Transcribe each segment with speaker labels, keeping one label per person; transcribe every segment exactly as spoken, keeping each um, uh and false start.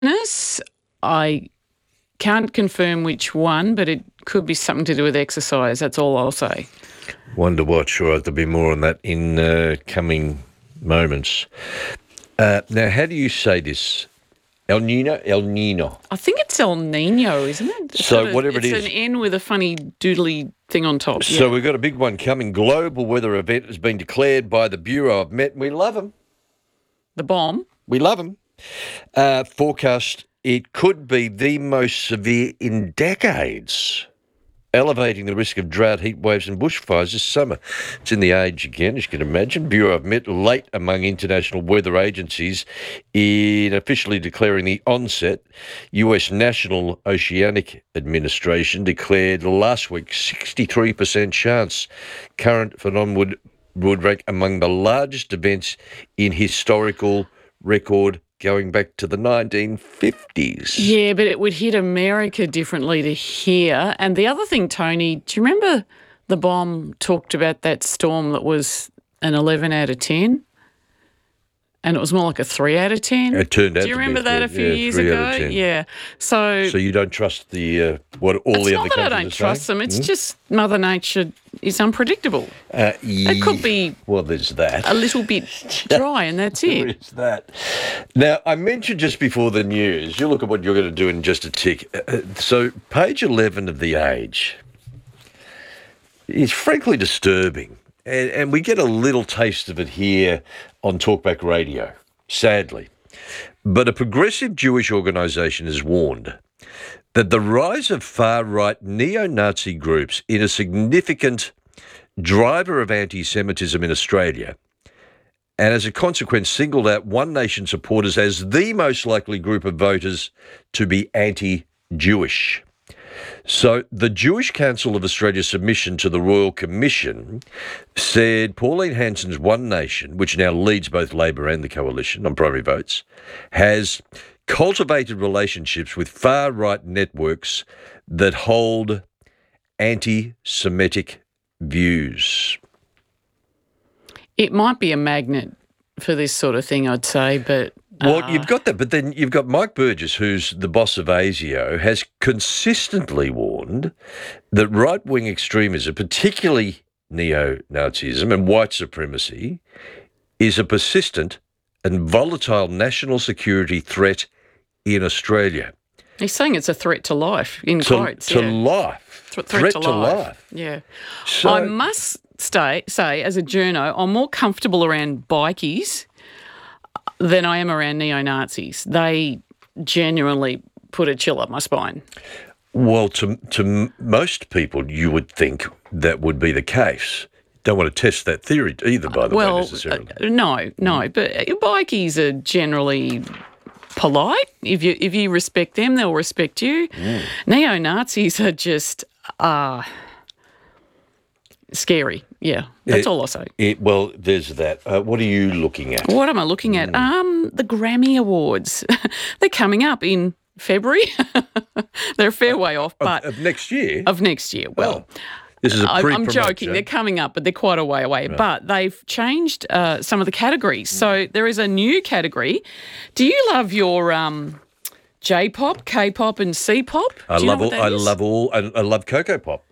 Speaker 1: Fitness, I can't confirm which one, but it could be something to do with exercise. That's all I'll say.
Speaker 2: Wonder what. Sure, there'll be more on that in uh, coming moments. Uh, now, how do you say this? El Nino? El Nino.
Speaker 1: I think it's El Nino, isn't it? It's
Speaker 2: So
Speaker 1: got a-
Speaker 2: whatever it
Speaker 1: it's
Speaker 2: is.
Speaker 1: an N with a funny doodly thing on top.
Speaker 2: So
Speaker 1: yeah.
Speaker 2: we've got a big one coming. Global weather event has been declared by the Bureau of Met. We love them.
Speaker 1: The bomb.
Speaker 2: We love them. Uh, forecast, it could be the most severe in decades, elevating the risk of drought, heat waves and bushfires this summer. It's in the Age again, as you can imagine. Bureau of Met late among international weather agencies in officially declaring the onset. U S National Oceanic Administration declared last week sixty-three percent chance. Current phenomenon would rank among the largest events in historical record going back to the nineteen fifties.
Speaker 1: Yeah, but it would hit America differently to here. And the other thing, Tony, do you remember the bomb talked about that storm that was an eleven out of ten? And it was more like a three out of ten?
Speaker 2: It turned out
Speaker 1: Do you
Speaker 2: to be
Speaker 1: remember
Speaker 2: a
Speaker 1: that a
Speaker 2: three-
Speaker 1: few
Speaker 2: yeah,
Speaker 1: years
Speaker 2: three out
Speaker 1: ago?
Speaker 2: of ten.
Speaker 1: Yeah. So,
Speaker 2: So you don't trust the uh, what all
Speaker 1: it's
Speaker 2: the
Speaker 1: not
Speaker 2: other
Speaker 1: that I
Speaker 2: countries
Speaker 1: don't
Speaker 2: are
Speaker 1: trust
Speaker 2: saying?
Speaker 1: them. It's just Mother Nature is unpredictable.
Speaker 2: Uh,
Speaker 1: It could be
Speaker 2: well, there's that.
Speaker 1: a little bit dry and that's
Speaker 2: There
Speaker 1: it.
Speaker 2: is that. Now, I mentioned just before the news, you look at what you're going to do in just a tick. Uh, so page eleven of The Age is frankly disturbing. And, and we get a little taste of it here on Talkback Radio, sadly. But a progressive Jewish organisation has warned that the rise of far-right neo-Nazi groups in a significant driver of anti-Semitism in Australia, and as a consequence singled out One Nation supporters as the most likely group of voters to be anti-Jewish. So the Jewish Council of Australia's submission to the Royal Commission said Pauline Hanson's One Nation, which now leads both Labor and the Coalition on primary votes, has cultivated relationships with far-right networks that hold anti-Semitic views.
Speaker 1: It might be a magnet for this sort of thing, I'd say, but...
Speaker 2: Well,
Speaker 1: uh,
Speaker 2: you've got that, but then you've got Mike Burgess, who's the boss of ASIO, has consistently warned that right-wing extremism, particularly neo-Nazism and white supremacy, is a persistent and volatile national security threat in Australia.
Speaker 1: He's saying it's a threat to life, in
Speaker 2: To,
Speaker 1: quotes.
Speaker 2: to
Speaker 1: yeah.
Speaker 2: life.
Speaker 1: Th- threat, to, life.
Speaker 2: life.
Speaker 1: Yeah.
Speaker 2: So,
Speaker 1: I must stay, say, as a journo, I'm more comfortable around bikies than I am around neo-Nazis. They genuinely put a chill up my spine.
Speaker 2: well, to, to m- most people, you would think that would be the case. Don't want to test that theory either, by the way,
Speaker 1: Well,
Speaker 2: necessarily.
Speaker 1: uh, no, no, but uh, bikies are generally polite. If you if you respect them, they'll respect you.
Speaker 2: Mm.
Speaker 1: Neo-Nazis are just uh, scary. Yeah, that's
Speaker 2: It-
Speaker 1: all I'll say.
Speaker 2: It, well, there's that. Uh, what are you looking at?
Speaker 1: What am I looking at? Um, the Grammy Awards. They're coming up in February. They're a fair way off, but
Speaker 2: Of next year?
Speaker 1: of next year. Well,
Speaker 2: Oh, this is a
Speaker 1: I-
Speaker 2: pre
Speaker 1: I'm joking. They're coming up, but they're quite a way away. But they've changed uh, some of the categories. So there is a new category. Do you love your um, J-pop, K-pop, and C-pop?
Speaker 2: I
Speaker 1: Do you know
Speaker 2: love
Speaker 1: what
Speaker 2: all.
Speaker 1: that
Speaker 2: I
Speaker 1: is?
Speaker 2: love all. I, I love Cocoa Pop.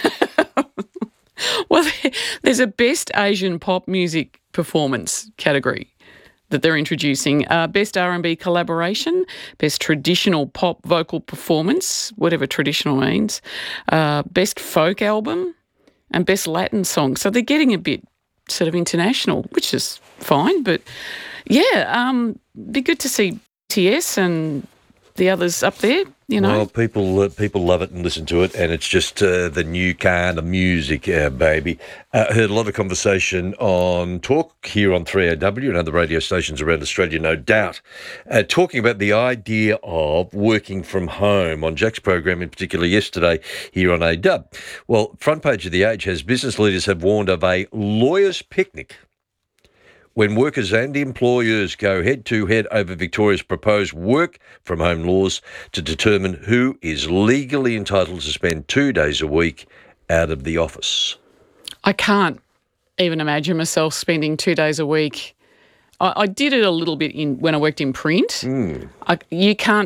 Speaker 1: Well, there's a Best Asian Pop Music Performance category that they're introducing. Uh, Best R and B Collaboration, Best Traditional Pop Vocal Performance, whatever traditional means, uh, Best Folk Album, and Best Latin Song. So they're getting a bit sort of international, which is fine. But, yeah, um, be good to see T S and the others up there, you know.
Speaker 2: Well, people uh, people love it and listen to it, and it's just uh, the new kind of music, uh, baby. Uh, heard a lot of conversation on Talk here on three A W and other radio stations around Australia, no doubt, uh, talking about the idea of working from home on Jack's program, in particular yesterday here on A W. Well, front page of The Age has business leaders have warned of a lawyer's picnic when workers and employers go head-to-head over Victoria's proposed work-from-home laws to determine who is legally entitled to spend two days a week out of the office.
Speaker 1: I can't even imagine myself spending two days a week I, I did it a little bit in when I worked in print. I, you can't